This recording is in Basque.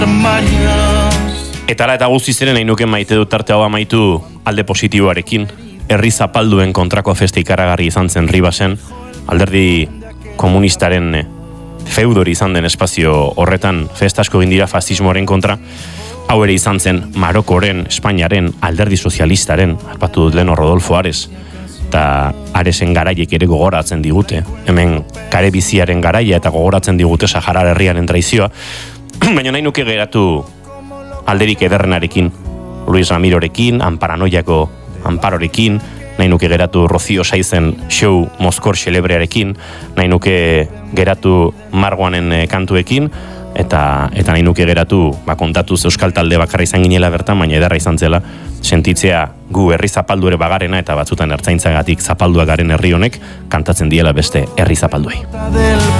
Eta ala eta guztiz ere nahi nuke maite dut tarte hau amaitu alde positiboarekin. Herri zapalduen kontrako festa ikaragarri izan zen Ribasen, alderdi komunistaren feudori izan den espazio horretan festa asko egin dira fascismoaren kontra. Hau ere izan zen Marokoren, Espainiaren, alderdi sozialistaren, aipatu dut lehen Rodolfo Ares, eta Aresen garaiek ere gogoratzen digute. Hemen kare biziaren garaia eta gogoratzen digute Sahara herriaren traizioa. Baina nahi nuke geratu alderik ederrenarekin, Luis Ramirorekin, Amparanoiako Amparorekin, nahi nuke geratu Rocío Saizen show Moskor xelebrearekin, nahi nuke geratu Margoanen kantuekin, eta nahi nuke geratu kontatuz euskal talde bakarra izan ginela bertan, baina edarra izan zela sentitzea gu herri zapaldu ere bagarena eta batzutan ertzaintzagatik zapalduak garen herri honek kantatzen diela beste herri zapalduei.